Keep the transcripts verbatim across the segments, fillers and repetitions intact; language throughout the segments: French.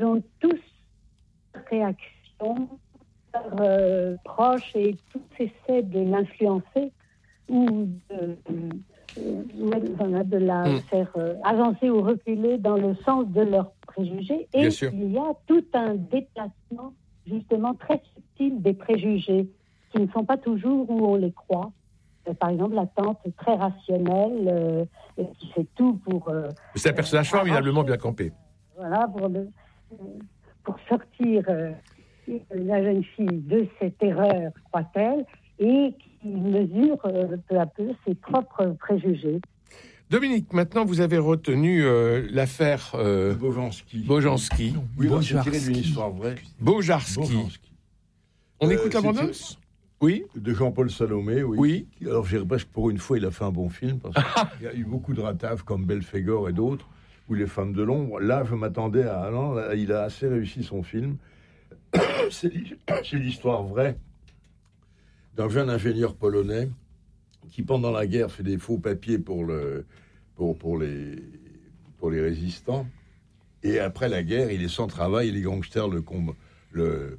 ont tous réaction, euh, proches, et tous essaient de l'influencer ou de, euh, de la mmh. faire euh, avancer ou reculer dans le sens de leurs préjugés. Et il y a tout un déplacement justement très subtil des préjugés qui ne sont pas toujours où on les croit. Euh, par exemple, la tante est très rationnelle, euh, et qui fait tout pour... Euh, C'est un personnage euh, formidablement bien campé. Voilà, pour, le, pour sortir euh, la jeune fille de cette erreur, croit-elle, et qui mesure euh, peu à peu ses propres préjugés. Dominique, maintenant vous avez retenu euh, l'affaire euh, Bojanski. Bojanski. Oui, c'est tiré d'une histoire vraie. Bojanski. Bojanski. On euh, écoute la bande-annonce ? Oui. De Jean-Paul Salomé, oui. Oui. Alors, je dirais presque pour une fois, il a fait un bon film, parce qu'il y a eu beaucoup de rataves comme Belphégor et d'autres, ou Les Femmes de l'ombre. Là, je m'attendais à... Non, là, il a assez réussi son film. c'est, c'est l'histoire vraie d'un jeune ingénieur polonais qui, pendant la guerre, fait des faux papiers pour, le, pour, pour, les, pour les résistants. Et après la guerre, il est sans travail, et les gangsters le... le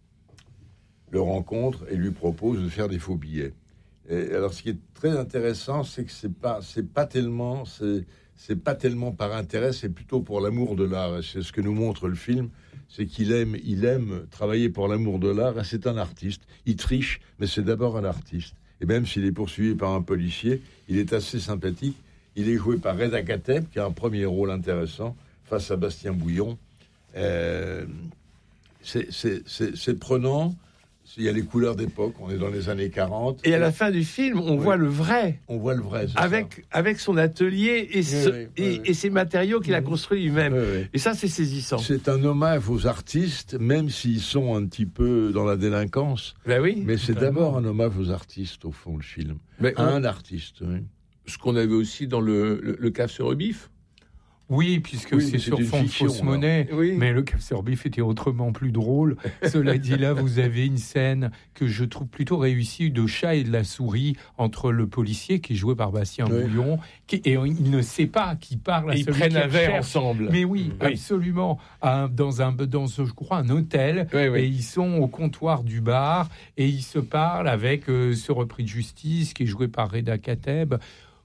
le rencontre et lui propose de faire des faux billets. Et alors, ce qui est très intéressant, c'est que c'est pas, c'est pas tellement, c'est, c'est pas tellement par intérêt, c'est plutôt pour l'amour de l'art. Et c'est ce que nous montre le film, c'est qu'il aime, il aime travailler pour l'amour de l'art. Et c'est un artiste. Il triche, mais c'est d'abord un artiste. Et même s'il est poursuivi par un policier, il est assez sympathique. Il est joué par Reda Kateb, qui a un premier rôle intéressant face à Bastien Bouillon. Euh, c'est, c'est, c'est, c'est prenant. Il y a les couleurs d'époque, on est dans les années quarante. Et à la fin du film, on oui. voit le vrai. On voit le vrai, c'est avec, ça. Avec son atelier et, oui, ce, oui, et, oui. et ses matériaux qu'il a construits lui-même. Oui, oui. Et ça, c'est saisissant. C'est un hommage aux artistes, même s'ils sont un petit peu dans la délinquance. Ben oui, mais c'est d'abord un hommage aux artistes, au fond, le film. Mais un on... artiste, oui. Ce qu'on avait aussi dans le, le, le cave sur Rebif. Oui, puisque oui, c'est sur fond de fausse monnaie, oui. Mais le cave sur bif était autrement plus drôle. Cela dit, là, vous avez une scène que je trouve plutôt réussie de chat et de la souris entre le policier, qui est joué par Bastien oui. Bouillon, qui, et il ne sait pas qui parle à et celui ils prennent qui un verre cherche. ensemble. Mais oui, oui. absolument. Un, dans, un, dans, je crois, un hôtel, oui, oui. et ils sont au comptoir du bar, et ils se parlent avec euh, ce repris de justice, qui est joué par Reda Kateb,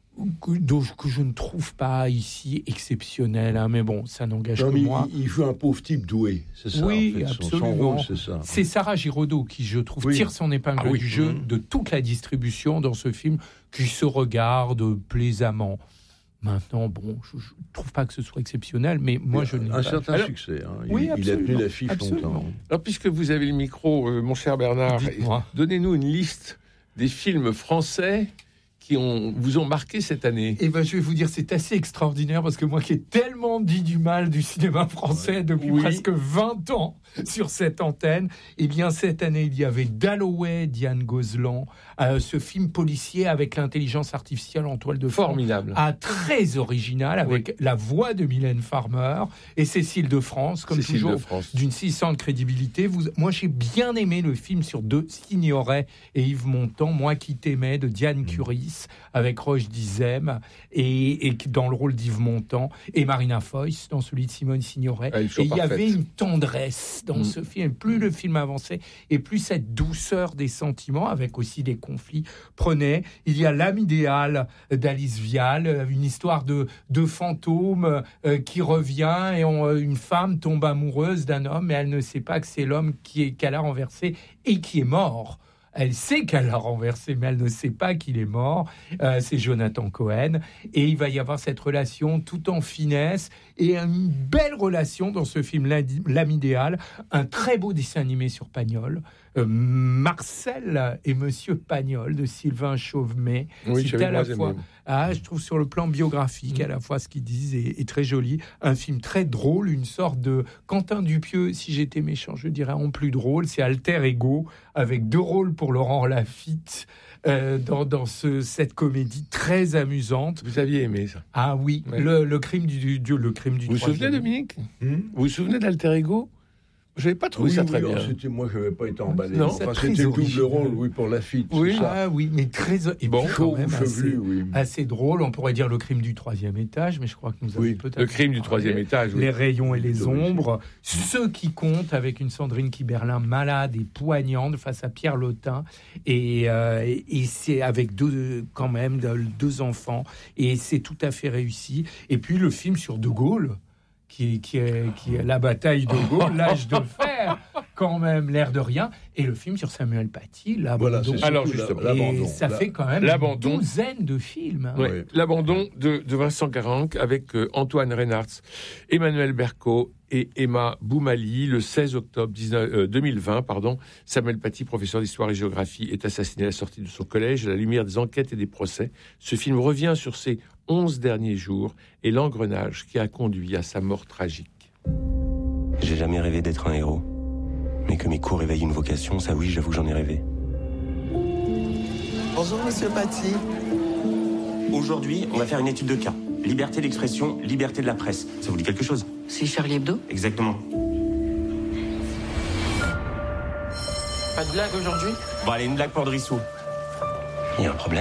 Que, que je ne trouve pas ici exceptionnel, hein, mais bon, ça n'engage non, que moi. Il, il joue un pauvre type doué, c'est ça. Oui, en fait, absolument. Son, son rôle, c'est ça. C'est Sarah Giraudot qui, je trouve, oui. tire son épingle ah, oui. du jeu mmh. de toute la distribution dans ce film, qui se regarde plaisamment. Maintenant, bon, je ne trouve pas que ce soit exceptionnel, mais moi, mais je n'ai un pas. certain Alors, succès. Hein. Il, oui, il a tenu l'affiche absolument. longtemps. Alors, puisque vous avez le micro, euh, mon cher Bernard, donnez-nous une liste des films français qui ont, vous ont marqué cette année. Eh ben, je vais vous dire, c'est assez extraordinaire, parce que moi qui ai tellement dit du mal du cinéma français depuis oui. presque vingt ans sur cette antenne, eh bien, cette année, il y avait Dalloway, Diane Gozlan, euh, ce film policier avec l'intelligence artificielle en toile de fond. Formidable. Ah, très original, avec oui. la voix de Mylène Farmer et Cécile de France, comme Cécile toujours, de France. d'une si grande crédibilité. Vous, moi, j'ai bien aimé le film sur De Signoret et Yves Montand, Moi qui t'aimais, de Diane mmh. Curis, avec Roche Dizem, et, et dans le rôle d'Yves Montand, et Marina Foïs dans celui de Simone Signoret. Ah, et il y avait une tendresse dans mmh. ce film. Plus mmh. le film avançait, et plus cette douceur des sentiments, avec aussi des conflits, prenait. Il y a L'âme idéale d'Alice Vial, une histoire de, de fantôme euh, qui revient, et on, une femme tombe amoureuse d'un homme, mais elle ne sait pas que c'est l'homme qui est, qu'elle a renversé et qui est mort. Elle sait qu'elle l'a renversé, mais elle ne sait pas qu'il est mort. Euh, c'est Jonathan Cohen. Et il va y avoir cette relation tout en finesse, et une belle relation dans ce film, L'âme idéale. Un très beau dessin animé sur Pagnol. Euh, Marcel et Monsieur Pagnol, de Sylvain Chauvemet. Oui, c'est à la fois, ah, je trouve, sur le plan biographique, mmh. à la fois ce qu'ils disent est, est très joli. Un film très drôle, une sorte de Quentin Dupieux, si j'étais méchant, je dirais en plus drôle. C'est Alter Ego, avec deux rôles pour Laurent Lafitte, euh, dans, dans ce, cette comédie très amusante. Vous aviez aimé ça? Ah oui, ouais. le, le crime du, du, le crime du Vous vous souvenez, Dominique mmh. Vous vous souvenez d'Alter Ego? Je n'avais pas trouvé oui, ça oui, très non, bien. C'était, moi, je n'avais pas été emballé. Non, enfin, c'est c'était le double original. rôle, oui, pour Lafitte. Oui, c'est ça. ah, oui, mais très et Bon, puis Chaud quand même chevelu, assez, oui. assez drôle. On pourrait dire le crime du troisième étage, mais je crois que nous avons Oui, peut-être Le crime du troisième parlé. étage. oui. Les rayons et les D'origine. ombres, ceux qui comptent avec une Sandrine Kiberlin malade et poignante face à Pierre Lotin, et, euh, et, et c'est avec deux quand même deux enfants, et c'est tout à fait réussi. Et puis le film sur De Gaulle, qui, qui, est, qui est la bataille de Gaulle, l'âge de fer, quand même l'air de rien, et le film sur Samuel Paty, l'abandon. Voilà, c'est Alors, surtout justement. la- l'abandon. Et ça La- fait quand même l'abandon. une douzaine de films. hein. Ouais. Ouais. L'abandon de, de Vincent Carenc avec euh, Antoine Reinhardt, Emmanuel Berco et Emma Boumali. Le seize octobre deux mille vingt, pardon, Samuel Paty, professeur d'histoire et géographie, est assassiné à la sortie de son collège à la lumière des enquêtes et des procès. Ce film revient sur ses onze derniers jours et l'engrenage qui a conduit à sa mort tragique. J'ai jamais rêvé d'être un héros. Mais que mes cours éveillent une vocation, ça oui, j'avoue que j'en ai rêvé. Bonjour, monsieur Paty. Aujourd'hui, on va faire une étude de cas. Liberté d'expression, liberté de la presse. Ça vous dit quelque chose? C'est Charlie Hebdo? Exactement. Pas de blague aujourd'hui? Bon, allez, une blague pour Drissou. Il y a un problème?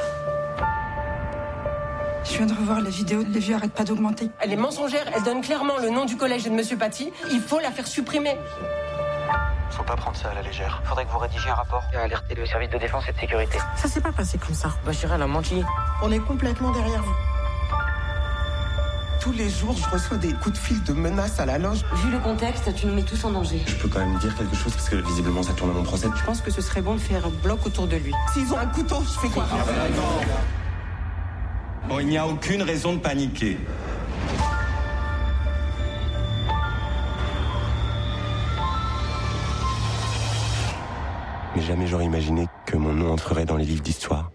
Je viens de revoir la vidéo, les vues arrêtent pas d'augmenter. Elle est mensongère, elle donne clairement le nom du collège et de monsieur Paty. Il faut la faire supprimer. Faut pas prendre ça à la légère. Faudrait que vous rédigiez un rapport et alerter le service de défense et de sécurité. Ça s'est pas passé comme ça. Bachira, elle a menti. On est complètement derrière vous. Tous les jours, je reçois des coups de fil de menaces à la loge. Vu le contexte, tu nous mets tous en danger. Je peux quand même dire quelque chose parce que visiblement ça tourne à mon procès. Je pense que ce serait bon de faire un bloc autour de lui. S'ils ont un couteau, je fais quoi? Bon, il n'y a aucune raison de paniquer. Mais jamais j'aurais imaginé que mon nom entrerait dans les livres d'histoire.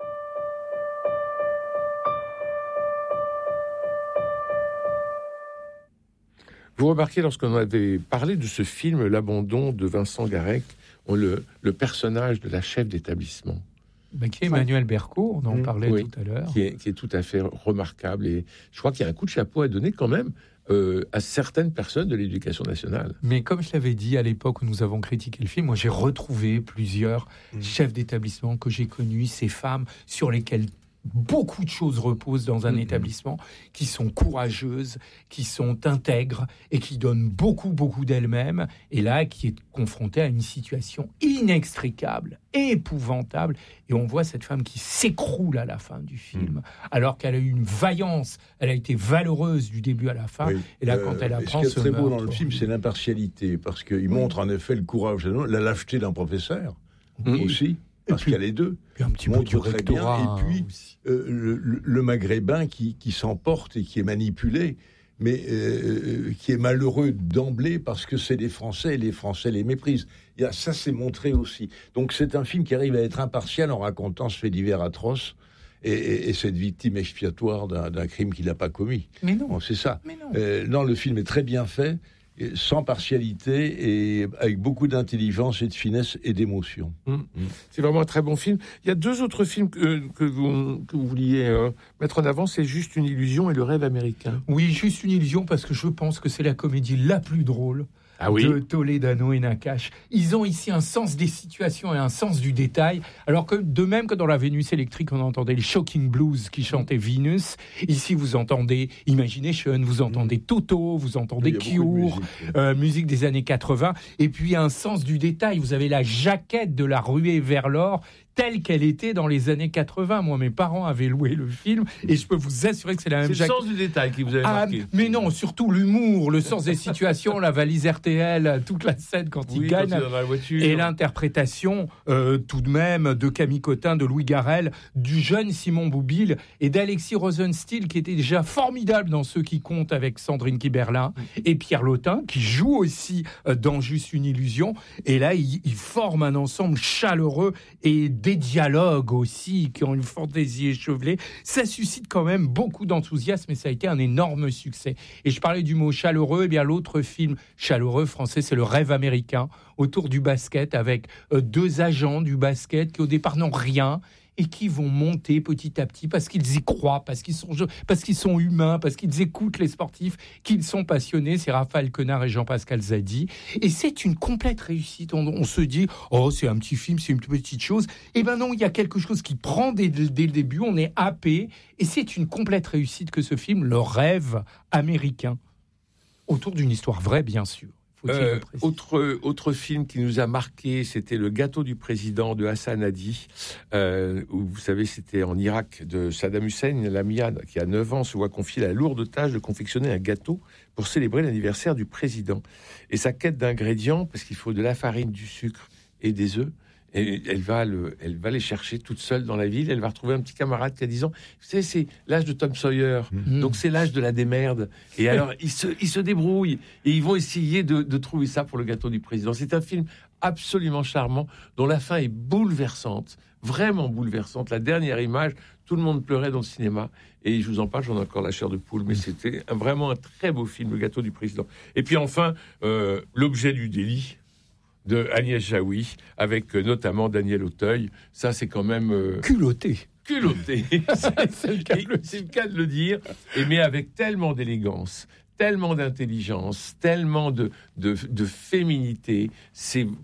Vous remarquez, lorsqu'on avait parlé de ce film, L'abandon de Vincent Carenc, on le, le personnage de la chef d'établissement, Bah, qui est Emmanuel Berco, on en Mmh, parlait oui, tout à l'heure. qui est, qui est tout à fait remarquable. Et je crois qu'il y a un coup de chapeau à donner quand même euh, à certaines personnes de l'éducation nationale. Mais comme je l'avais dit à l'époque où nous avons critiqué le film, moi j'ai retrouvé plusieurs Mmh. chefs d'établissement que j'ai connus, ces femmes sur lesquelles beaucoup de choses reposent dans un Mmh. établissement, qui sont courageuses, qui sont intègres et qui donnent beaucoup, beaucoup d'elles-mêmes. Et là, qui est confrontée à une situation inextricable, épouvantable. Et on voit cette femme qui s'écroule à la fin du film, Mmh. alors qu'elle a eu une vaillance, elle a été valeureuse du début à la fin. Oui. Et là, Euh, quand elle et apprend ce qui est ce très beau meurtre, dans le film, c'est l'impartialité, parce qu'il montre en effet le courage, la lâcheté d'un professeur Oui. aussi, parce qu'il y a les deux. Puis un petit Montre peu du très bien, rectorat et puis, aussi. Euh, le, le- le maghrébin qui, qui s'emporte et qui est manipulé, mais euh, qui est malheureux d'emblée parce que c'est les Français et les Français les méprisent. Il y a, ça, c'est montré aussi. Donc c'est un film qui arrive à être impartial en racontant ce fait divers atroce et, et- et cette victime expiatoire d'un, d'un crime qu'il n'a pas commis. Mais non. Bon, c'est ça. Mais non. Euh, non, le film est très bien fait, et sans partialité et avec beaucoup d'intelligence et de finesse et d'émotion. Mmh. C'est vraiment un très bon film. Il y a deux autres films que, que, vous, que vous vouliez euh, mettre en avant, c'est Juste une illusion et Le rêve américain. Oui, Juste une illusion, parce que je pense que c'est la comédie la plus drôle Ah oui. de Toledano et Nakache. Ils ont ici un sens des situations et un sens du détail, alors que de même que dans La Vénus électrique, on entendait les Shocking Blues qui chantaient Venus. Ici, vous entendez Imagination, vous entendez Toto, vous entendez Il y a beaucoup de Cure, musique. euh, musique des années quatre-vingts, et puis un sens du détail. Vous avez la jaquette de La ruée vers l'or, telle qu'elle était dans les années quatre-vingts. Moi, mes parents avaient loué le film, et je peux vous assurer que c'est la même C'est le jaquette. sens du détail qui vous avez Ah, marqué. mais non, surtout l'humour, le sens des situations, la valise R T L, toute la scène quand il Oui, gagne. quand il est dans la voiture. Et l'interprétation, euh, tout de même, de Camille Cotin, de Louis Garrel, du jeune Simon Boublil et d'Alexis Rosenstiel, qui était déjà formidable dans Ceux qui comptent avec Sandrine Kiberlin, et Pierre Lotin, qui joue aussi euh, dans Juste une illusion. Et là, ils il forment un ensemble chaleureux et des dialogues aussi, qui ont une fantaisie échevelée. Ça suscite quand même beaucoup d'enthousiasme et ça a été un énorme succès. Et je parlais du mot chaleureux, et bien l'autre film chaleureux français, c'est Le rêve américain, autour du basket, avec euh, deux agents du basket qui au départ n'ont rien et qui vont monter petit à petit parce qu'ils y croient, parce qu'ils sont, parce qu'ils sont humains, parce qu'ils écoutent les sportifs, qu'ils sont passionnés. C'est Raphaël Quenard et Jean-Pascal Zadi. Et c'est une complète réussite. On, on se dit, oh, c'est un petit film, c'est une petite chose. Eh ben non, il y a quelque chose qui prend dès, dès le début, on est happé. Et c'est une complète réussite que ce film, Le Rêve américain, autour d'une histoire vraie, bien sûr. Euh, autre, autre film qui nous a marqué, c'était Le Gâteau du Président de Hassan Hadi, euh, où vous savez, c'était en Irak de Saddam Hussein. La Mia, qui a neuf ans, se voit confier la lourde tâche de confectionner un gâteau pour célébrer l'anniversaire du président. Et sa quête d'ingrédients, parce qu'il faut de la farine, du sucre et des œufs, et elle va, le, elle va les chercher toute seule dans la ville. Elle va retrouver un petit camarade qui a dix ans. Vous savez, c'est l'âge de Tom Sawyer. Mmh. Donc, c'est l'âge de la démerde. Et alors, ils se, ils se débrouillent. Et ils vont essayer de, de trouver ça pour le gâteau du président. C'est un film absolument charmant, dont la fin est bouleversante. Vraiment bouleversante. La dernière image, tout le monde pleurait dans le cinéma. Et je vous en parle, j'en ai encore la chair de poule. Mais c'était un, vraiment un très beau film, Le Gâteau du Président. Et puis enfin, euh, L'Objet du délit de Agnès Jaoui, avec euh, notamment Daniel Auteuil. Ça, c'est quand même... Euh, culotté. Culotté. c'est, c'est, le cas de le, c'est le cas de le dire. Et mais avec tellement d'élégance, tellement d'intelligence, tellement de, de, de féminité. C'est